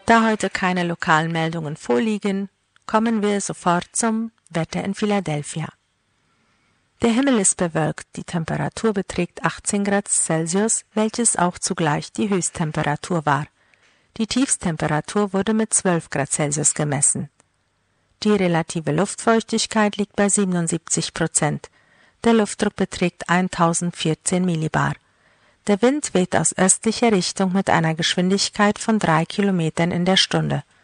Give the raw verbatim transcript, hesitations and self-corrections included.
Da heute keine lokalen Meldungen vorliegen, kommen wir sofort zum Wetter in Philadelphia. Der Himmel ist bewölkt, die Temperatur beträgt achtzehn Grad Celsius, welches auch zugleich die Höchsttemperatur war. Die Tiefsttemperatur wurde mit zwölf Grad Celsius gemessen. Die relative Luftfeuchtigkeit liegt bei siebenundsiebzig Prozent. Der Luftdruck beträgt eintausendvierzehn Millibar. Der Wind weht aus östlicher Richtung mit einer Geschwindigkeit von drei Kilometern in der Stunde.